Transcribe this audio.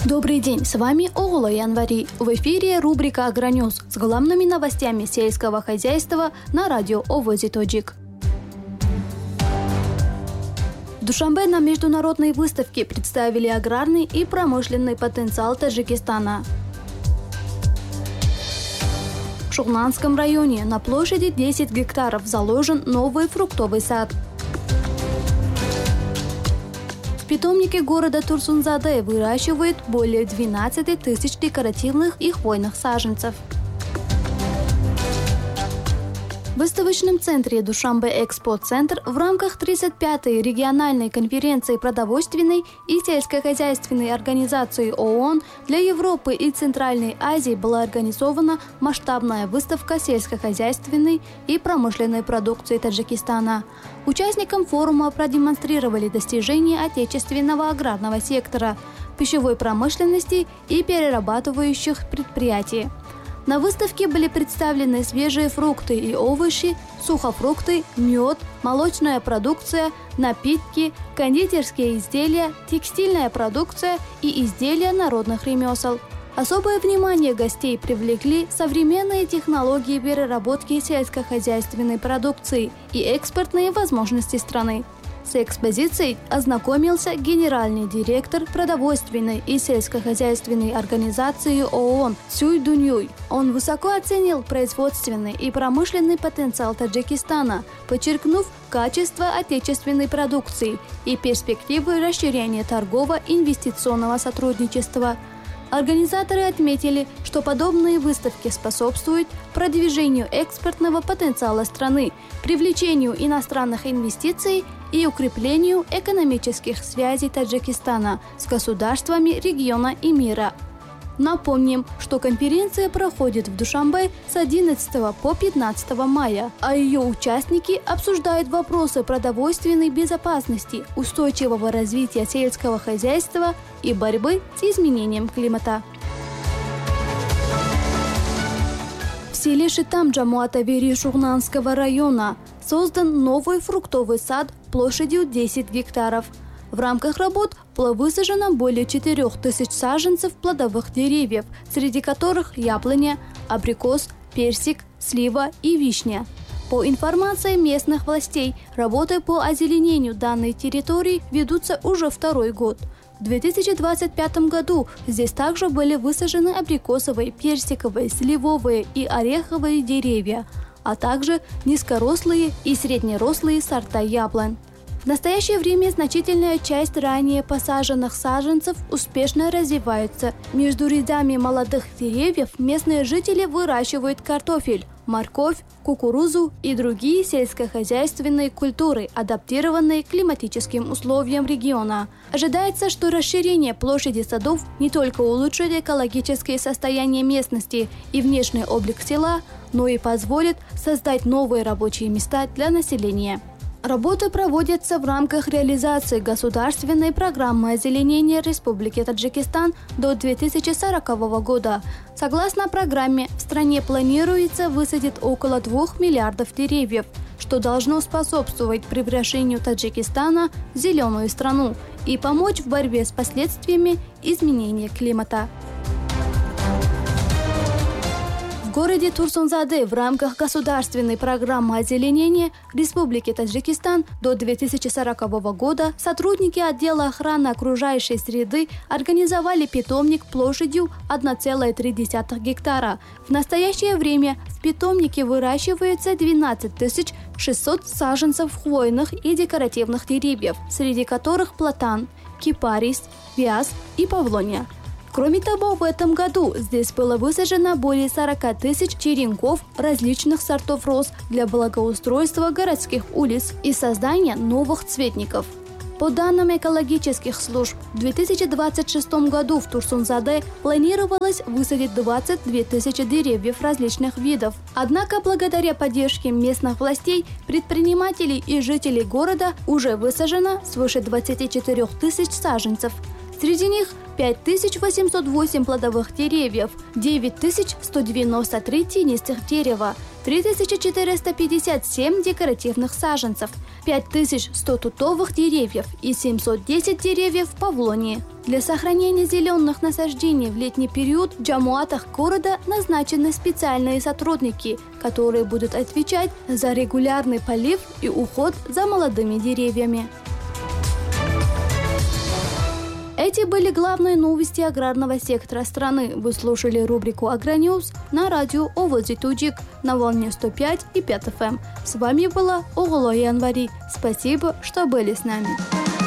Добрый день, с вами Огола Январи. В эфире рубрика «Агроньюз» с главными новостями сельского хозяйства на радио Овози Тоджик. В Душанбе на международной выставке представили аграрный и промышленный потенциал Таджикистана. В Шухнанском районе на площади 10 гектаров заложен новый фруктовый сад. В питомнике города Турсунзаде выращивают более 12 тысяч декоративных и хвойных саженцев. В выставочном центре Душанбе Экспо-центр в рамках 35-й региональной конференции продовольственной и сельскохозяйственной организации ООН для Европы и Центральной Азии была организована масштабная выставка сельскохозяйственной и промышленной продукции Таджикистана. Участникам форума продемонстрировали достижения отечественного аграрного сектора, пищевой промышленности и перерабатывающих предприятий. На выставке были представлены свежие фрукты и овощи, сухофрукты, мед, молочная продукция, напитки, кондитерские изделия, текстильная продукция и изделия народных ремесел. Особое внимание гостей привлекли современные технологии переработки сельскохозяйственной продукции и экспортные возможности страны. С экспозицией ознакомился генеральный директор продовольственной и сельскохозяйственной организации ООН Цюй Дуньюй. Он высоко оценил производственный и промышленный потенциал Таджикистана, подчеркнув качество отечественной продукции и перспективы расширения торгово-инвестиционного сотрудничества. Организаторы отметили, что подобные выставки способствуют продвижению экспортного потенциала страны, привлечению иностранных инвестиций и укреплению экономических связей Таджикистана с государствами региона и мира. Напомним, что конференция проходит в Душанбе с 11 по 15 мая, а ее участники обсуждают вопросы продовольственной безопасности, устойчивого развития сельского хозяйства и борьбы с изменением климата. В селе Шитам Джамуатавери Шухнанского района создан новый фруктовый сад площадью 10 гектаров. В рамках работ было высажено более 4000 саженцев плодовых деревьев, среди которых яблоня, абрикос, персик, слива и вишня. По информации местных властей, работы по озеленению данной территории ведутся уже второй год. В 2025 году здесь также были высажены абрикосовые, персиковые, сливовые и ореховые деревья, а также низкорослые и среднерослые сорта яблонь. В настоящее время значительная часть ранее посаженных саженцев успешно развивается. Между рядами молодых деревьев местные жители выращивают картофель, морковь, кукурузу и другие сельскохозяйственные культуры, адаптированные к климатическим условиям региона. Ожидается, что расширение площади садов не только улучшит экологическое состояние местности и внешний облик села, но и позволит создать новые рабочие места для населения. Работы проводятся в рамках реализации государственной программы озеленения Республики Таджикистан до 2040 года. Согласно программе, в стране планируется высадить около 2 миллиардов деревьев, что должно способствовать превращению Таджикистана в зеленую страну и помочь в борьбе с последствиями изменения климата. В городе Турсунзаде в рамках государственной программы озеленения Республики Таджикистан до 2040 года сотрудники отдела охраны окружающей среды организовали питомник площадью 1,3 гектара. В настоящее время в питомнике выращивается 12 600 саженцев хвойных и декоративных деревьев, среди которых платан, кипарис, вяз и павлония. Кроме того, в этом году здесь было высажено более 40 тысяч черенков различных сортов роз для благоустройства городских улиц и создания новых цветников. По данным экологических служб, в 2026 году в Турсунзаде планировалось высадить 22 тысячи деревьев различных видов. Однако, благодаря поддержке местных властей, предпринимателей и жителей города уже высажено свыше 24 тысяч саженцев. Среди них 5808 плодовых деревьев, 9193 тенистых дерева, 3457 декоративных саженцев, 5100 тутовых деревьев и 710 деревьев павлонии. Для сохранения зеленых насаждений в летний период в джамуатах города назначены специальные сотрудники, которые будут отвечать за регулярный полив и уход за молодыми деревьями. Эти были главные новости аграрного сектора страны. Вы слушали рубрику «Агроньюз» на радио Овози Туджик на волне 105,5 FM. С вами была Оголо Январи. Спасибо, что были с нами.